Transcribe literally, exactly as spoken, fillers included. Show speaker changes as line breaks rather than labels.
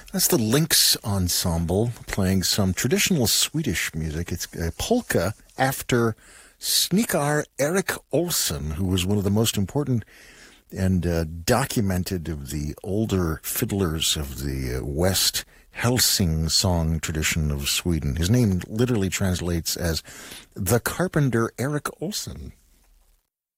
That's the Lynx Ensemble playing some traditional Swedish music. It's a polka after Snikar Erik Olsson, who was one of the most important and uh, documented of the older fiddlers of the uh, West Helsing song tradition of Sweden. His name literally translates as the Carpenter Erik Olsson.